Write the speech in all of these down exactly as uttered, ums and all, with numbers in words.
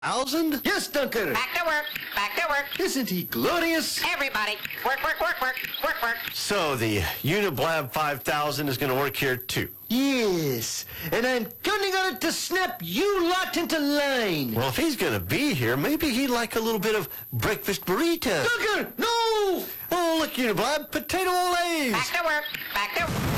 Thousand? Yes, Dunker. Back to work. Back to work. Isn't he glorious? Everybody, work, work, work, work, work, work. So the Uniblab five thousand is going to work here too? Yes, and I'm counting on it to snap you lot into line. Well, if he's going to be here, maybe he'd like a little bit of breakfast burrito. Dunker, no! Oh, look, Uniblab, potato olays. Back to work. Back to work.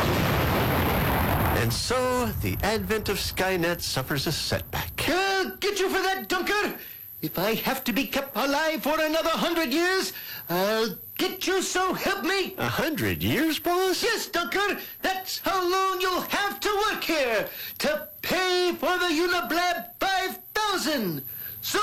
And so the advent of Skynet suffers a setback. I'll get you for that, Dunker. If I have to be kept alive for another hundred years, I'll get you, so help me. A hundred years, boss? Yes, Dunker. That's how long you'll have to work here to pay for the Uniblab five thousand. So,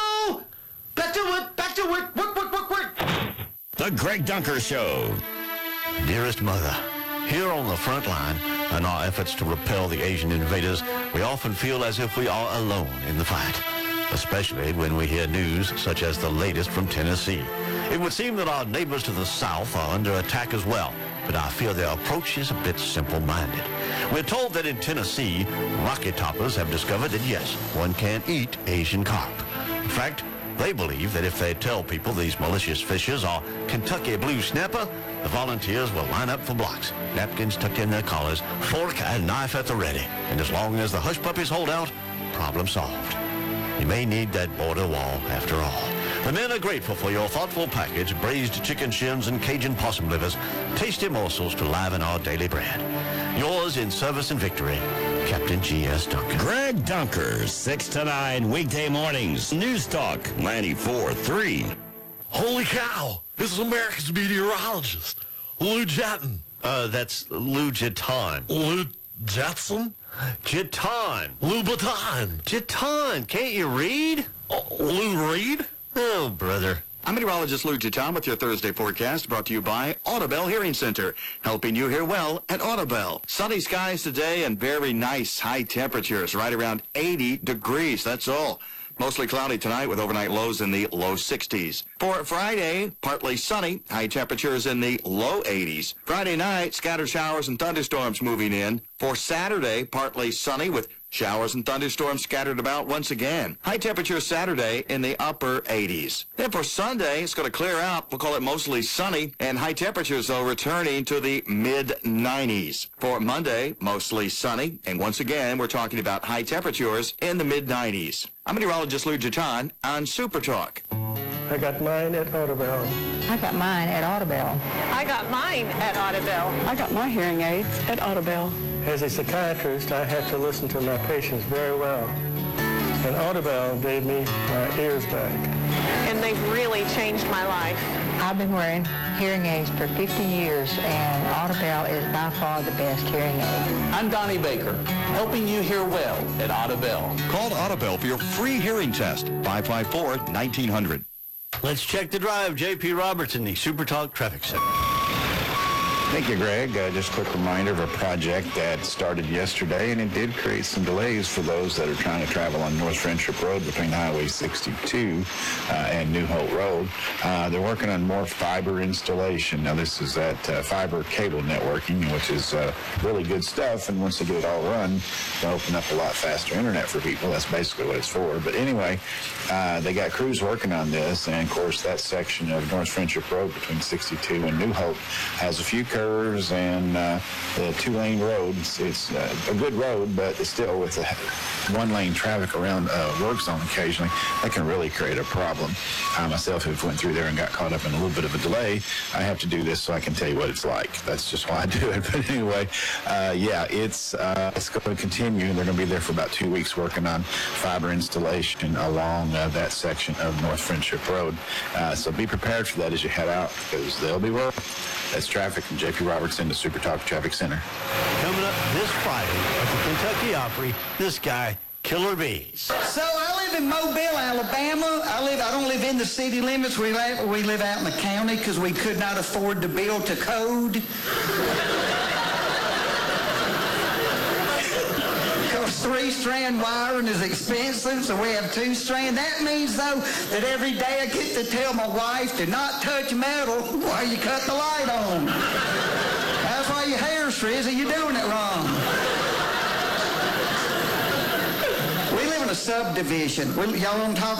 back to work, back to work, work, work, work, work. The Greg Dunker Show. Dearest Mother, here on the front line, in our efforts to repel the Asian invaders, we often feel as if we are alone in the fight, especially when we hear news such as the latest from Tennessee. It would seem that our neighbors to the south are under attack as well, but I fear their approach is a bit simple-minded. We're told that in Tennessee, rocket toppers have discovered that, yes, one can eat Asian carp. In fact, they believe that if they tell people these malicious fishes are Kentucky blue snapper, the volunteers will line up for blocks, napkins tucked in their collars, fork and knife at the ready. And as long as the hush puppies hold out, problem solved. You may need that border wall after all. The men are grateful for your thoughtful package, braised chicken shins and Cajun possum livers, tasty morsels to liven our daily bread. Yours in service and victory, Captain G S. Dunker. Greg Dunker, six to nine weekday mornings. News Talk ninety-four three. Holy cow! This is America's meteorologist, Lou Jetton. Uh, that's Lou Jetton. Lou Jetson? Jetton. Lou Baton. Jetton. Can't you read? Oh, Lou Reed? Oh, brother. I'm meteorologist Lou Jetton with your Thursday forecast, brought to you by Audibel Hearing Center, helping you hear well at Audibel. Sunny skies today and very nice high temperatures, right around eighty degrees, that's all. Mostly cloudy tonight with overnight lows in the low sixties. For Friday, partly sunny, high temperatures in the low eighties. Friday night, scattered showers and thunderstorms moving in. For Saturday, partly sunny with showers and thunderstorms scattered about once again. High temperatures Saturday in the upper eighties. Then for Sunday, it's going to clear out. We'll call it mostly sunny, and high temperatures, though, returning to the mid nineties. For Monday, mostly sunny, and once again, we're talking about high temperatures in the mid nineties. I'm meteorologist Lou Jetton on Super Talk. I got mine at Audibel. I got mine at Audibel. I got mine at Audibel. I got my hearing aids at Audibel. As a psychiatrist, I have to listen to my patients very well. And Audibel gave me my ears back. And they've really changed my life. I've been wearing hearing aids for fifty years, and Audibel is by far the best hearing aid. I'm Donnie Baker, helping you hear well at Audibel. Call Audibel for your free hearing test, five five four, nineteen hundred. Let's check the drive. J P Roberts in the Super Talk Traffic Center. Thank you, Greg. Uh, just a quick reminder of a project that started yesterday, and it did create some delays for those that are trying to travel on North Friendship Road between Highway sixty-two uh, and New Holt Road. Uh, they're working on more fiber installation. Now, this is that uh, fiber cable networking, which is uh, really good stuff, and once they get it all run, they'll open up a lot faster internet for people. That's basically what it's for. But anyway, uh, they got crews working on this, and, of course, that section of North Friendship Road between sixty-two and New Holt has a few curves and uh, the two-lane road. It's, it's uh, a good road, but it's still with the one-lane traffic around uh, work zone occasionally, that can really create a problem. I myself have went through there and got caught up in a little bit of a delay. I have to do this so I can tell you what it's like. That's just why I do it. But anyway, uh, yeah, it's uh, it's going to continue. They're going to be there for about two weeks working on fiber installation along uh, that section of North Friendship Road. Uh, so be prepared for that as you head out, because they'll be working. That's traffic from J P Roberts in the Super Talk Traffic Center. Coming up this Friday at the Kentucky Opry, this guy, Killer Bees. So I live in Mobile, Alabama. I live. I don't live in the city limits. We live, we live out in the county because we could not afford to build to code. Three-strand wiring is expensive, so we have two-strand. That means, though, that every day I get to tell my wife to not touch metal while you cut the light on. That's why your hair's frizzy. You're doing it wrong. We live in a subdivision. We, y'all want to talk